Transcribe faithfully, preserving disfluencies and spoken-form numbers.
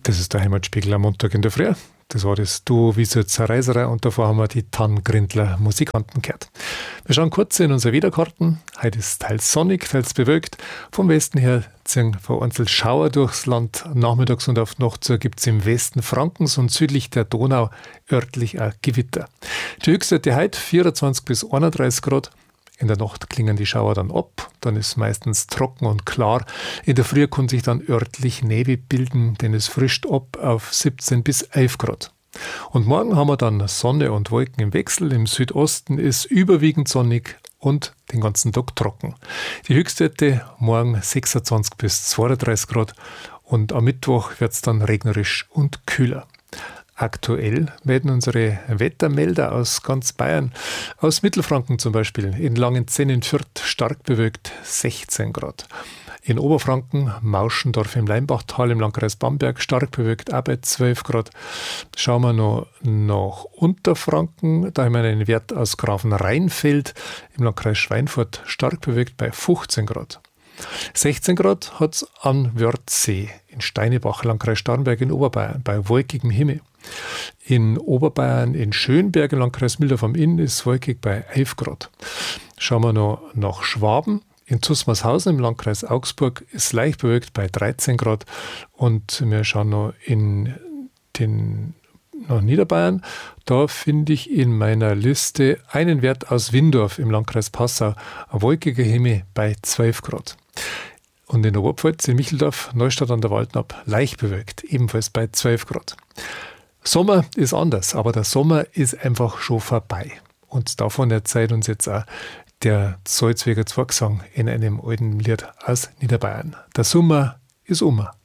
Das ist der Heimatspiegel am Montag in der Früh. Das war das Duo Wiese Zerreiserei und davor haben wir die Tanngrindler Musikanten gehört. Wir schauen kurz in unsere Wetterkarten. Heute ist teils sonnig, teils bewölkt. Vom Westen her ziehen vereinzelt Schauer durchs Land. Nachmittags und auf Nacht gibt es im Westen Frankens und südlich der Donau örtlich auch Gewitter. Die Höchstwerte heute vierundzwanzig bis einunddreißig Grad. In der Nacht klingen die Schauer dann ab, dann ist meistens trocken und klar. In der Früh kann sich dann örtlich Nebel bilden, denn es frischt ab auf siebzehn bis elf Grad. Und morgen haben wir dann Sonne und Wolken im Wechsel. Im Südosten ist überwiegend sonnig und den ganzen Tag trocken. Die Höchstwerte morgen sechsundzwanzig bis zweiunddreißig Grad und am Mittwoch wird es dann regnerisch und kühler. Aktuell melden unsere Wettermelder aus ganz Bayern, aus Mittelfranken zum Beispiel, in Langenzenn in Fürth stark bewölkt sechzehn Grad. In Oberfranken, Mauschendorf im Leimbachtal im Landkreis Bamberg stark bewölkt, auch bei zwölf Grad. Schauen wir noch nach Unterfranken, da haben wir einen Wert aus Grafenrheinfeld im Landkreis Schweinfurt stark bewölkt bei fünfzehn Grad. sechzehn Grad hat es am Wörthsee in Steinebach, Landkreis Starnberg in Oberbayern, bei wolkigem Himmel. In Oberbayern in Schönberg, im Landkreis Mildorf am Inn, ist wolkig bei elf Grad. Schauen wir noch nach Schwaben. In Zusmarshausen im Landkreis Augsburg ist leicht bewölkt bei dreizehn Grad. Und wir schauen noch in den nach Niederbayern. Da finde ich in meiner Liste einen Wert aus Windorf im Landkreis Passau. Ein wolkiger Himmel bei zwölf Grad. Und in der Oberpfalz, in Micheldorf, Neustadt an der Waldnab, leicht bewölkt, ebenfalls bei zwölf Grad. Sommer ist anders, aber der Sommer ist einfach schon vorbei. Und davon erzählt uns jetzt auch der Salzweger Zwergsang in einem alten Lied aus Niederbayern. Der Sommer ist um.